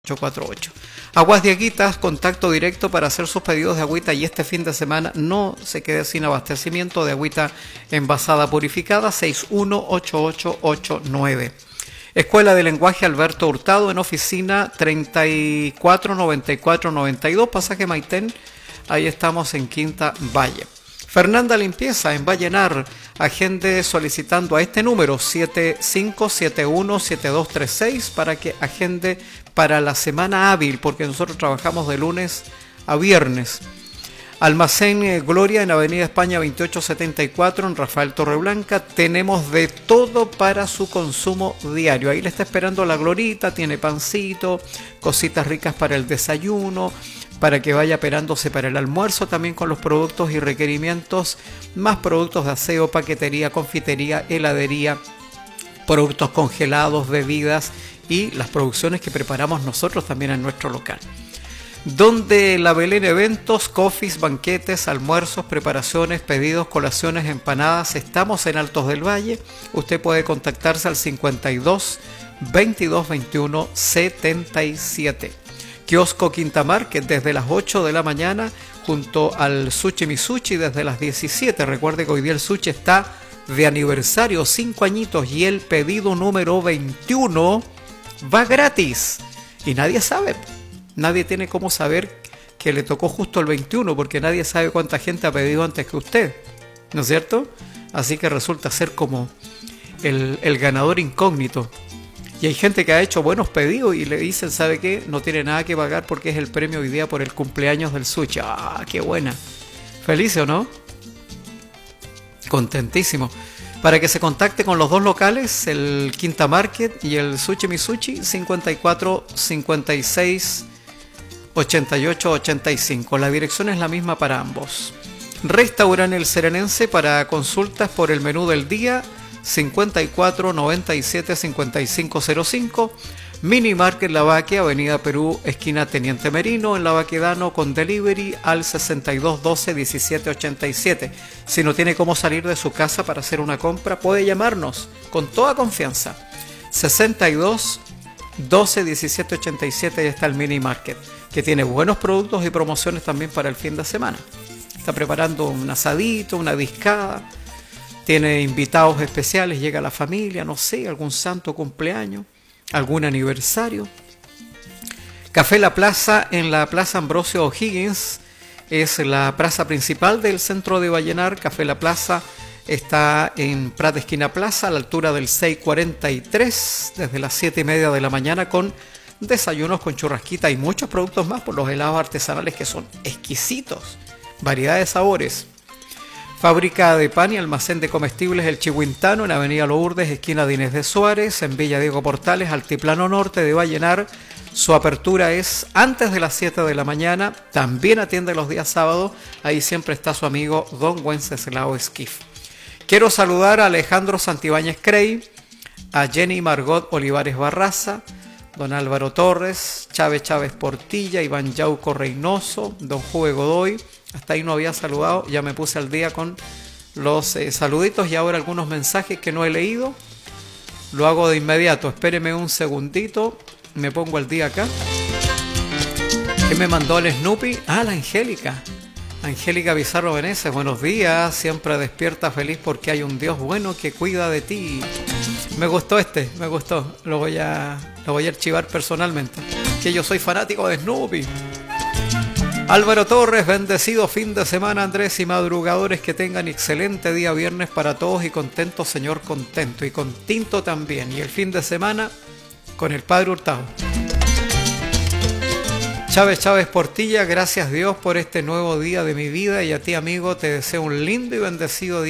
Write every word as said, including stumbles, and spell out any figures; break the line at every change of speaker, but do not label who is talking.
ocho cuatro ocho. Aguas de Aguitas, contacto directo para hacer sus pedidos de agüita y este fin de semana no se quede sin abastecimiento de agüita envasada purificada. Seis uno ocho ocho ocho nueve. Escuela de Lenguaje Alberto Hurtado en oficina treinta y cuatro noventa y cuatro noventa y dos, pasaje Maitén. Ahí estamos en Quinta Valle. Fernanda Limpieza en Vallenar, agende solicitando a este número siete cinco siete uno siete dos tres seis para que agende para la semana hábil, porque nosotros trabajamos de lunes a viernes. Almacén Gloria en Avenida España veintiocho setenta y cuatro en Rafael Torreblanca. Tenemos de todo para su consumo diario. Ahí le está esperando la Glorita, tiene pancito, cositas ricas para el desayuno, para que vaya aperándose para el almuerzo, también con los productos y requerimientos, más productos de aseo, paquetería, confitería, heladería, productos congelados, bebidas y las producciones que preparamos nosotros también en nuestro local. Donde la Belén Eventos, coffees, banquetes, almuerzos, preparaciones, pedidos, colaciones, empanadas. Estamos en Altos del Valle. Usted puede contactarse al cincuenta y dos veintidós veintiuno setenta y siete. Kiosco Quinta Market desde las ocho de la mañana junto al Sushi Misuchi desde las diecisiete. Recuerde que hoy día el sushi está de aniversario, cinco añitos, y el pedido número veintiuno va gratis. Y nadie sabe, nadie tiene cómo saber que le tocó justo el veintiuno, porque nadie sabe cuánta gente ha pedido antes que usted, ¿no es cierto? Así que resulta ser como el, el ganador incógnito. Y hay gente que ha hecho buenos pedidos y le dicen, ¿sabe qué? No tiene nada que pagar porque es el premio hoy día por el cumpleaños del sushi. ¡Ah, qué buena! ¿Feliz o no? Contentísimo. Para que se contacte con los dos locales, el Quinta Market y el Sushi Misuchi, cincuenta y cuatro cincuenta y seis ochenta y ocho ochenta y cinco. La dirección es la misma para ambos. Restaurante El Serenense para consultas por el menú del día, cincuenta y cuatro noventa y siete cincuenta y cinco cero cinco. Mini Market La Baquea, Avenida Perú, esquina Teniente Merino, en La Baquedano, con delivery al sesenta y dos doce diecisiete ochenta y siete. Si no tiene cómo salir de su casa para hacer una compra, puede llamarnos con toda confianza. sesenta y dos doce diecisiete ochenta y siete, ahí está el Mini Market, que tiene buenos productos y promociones también para el fin de semana. Está preparando un asadito, una discada. Tiene invitados especiales, llega la familia, no sé, algún santo cumpleaños, algún aniversario. Café La Plaza en la Plaza Ambrosio O'Higgins, es la plaza principal del centro de Vallenar. Café La Plaza está en Prat Esquina Plaza, a la altura del seis cuarenta y tres, desde las siete y media de la mañana, con desayunos con churrasquita y muchos productos más, por los helados artesanales que son exquisitos, variedad de sabores. Fábrica de pan y almacén de comestibles El Chihuintano en Avenida Lourdes, esquina de Inés de Suárez, en Villa Diego Portales, Altiplano Norte de Vallenar. Su apertura es antes de las siete de la mañana, también atiende los días sábados. Ahí siempre está su amigo Don Wenceslao Esquif. Quiero saludar a Alejandro Santibáñez Crey, a Jenny Margot Olivares Barraza, don Álvaro Torres, Chávez Chávez Portilla, Iván Yauco Reynoso, don Juve Godoy. Hasta ahí no había saludado, ya me puse al día con los eh, saluditos y ahora algunos mensajes que no he leído. Lo hago de inmediato, espéreme un segundito, me pongo al día acá. ¿Qué me mandó el Snoopy? Ah, la Angélica. Angélica Bizarro Veneces, buenos días, siempre despierta feliz porque hay un Dios bueno que cuida de ti. Me gustó este, me gustó, lo voy a, lo voy a archivar personalmente, que yo soy fanático de Snoopy. Álvaro Torres, bendecido fin de semana, Andrés, y madrugadores, que tengan excelente día viernes para todos y contento, Señor, contento, y con tinto también, y el fin de semana con el Padre Hurtado. Chávez Chávez Portilla, gracias Dios por este nuevo día de mi vida, y a ti, amigo, te deseo un lindo y bendecido día.